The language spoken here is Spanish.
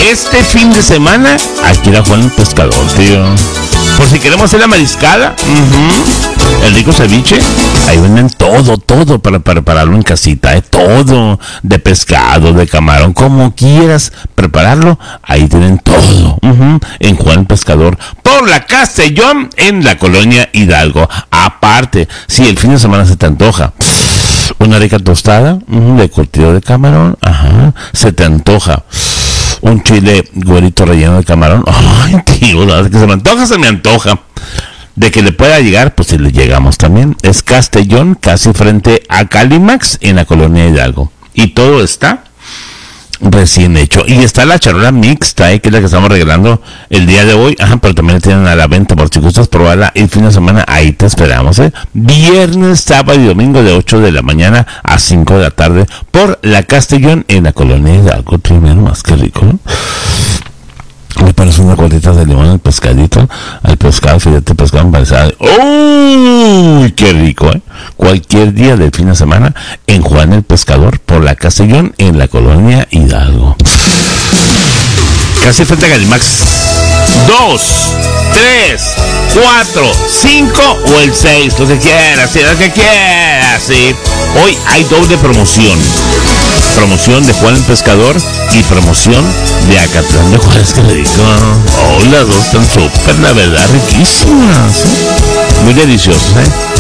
este fin de semana hay que ir a Juan el Pescador, tío. Por si queremos hacer la mariscada, el rico ceviche, ahí venden todo para prepararlo en casita, todo, de pescado, de camarón, como quieras prepararlo, ahí tienen todo, en Juan el Pescador, por la Castellón, en la colonia Hidalgo. Aparte, si el fin de semana se te antoja una rica tostada, de curtido de camarón, se te antoja un chile güerito relleno de camarón, ay tío, la verdad que se me antoja. De que le pueda llegar, pues si le llegamos también. Es Castellón, casi frente a Calimax, en la colonia Hidalgo. Y todo está recién hecho. Y está la charola mixta, que es la que estamos regalando el día de hoy. Pero también la tienen a la venta por si gustas probarla el fin de semana. Ahí te esperamos, Viernes, sábado y domingo de 8 de la mañana a 5 de la tarde por la Castellón, en la colonia Hidalgo. Primero, más que rico, ¿no? Me parece una gotita de limón al pescadito, al pescado, fíjate, pescado empanizado. ¡Uy, qué rico, Cualquier día del fin de semana en Juan el Pescador, por la Castellón, en la colonia Hidalgo. Casi frente a Galimax. 2, 3, 4, 5 o el 6, lo que quieras, sí. Hoy hay doble promoción. Promoción de Juan el Pescador y promoción de Acatlán de Juárez, que le digo. Las dos están súper, la verdad, riquísimas. Muy deliciosas,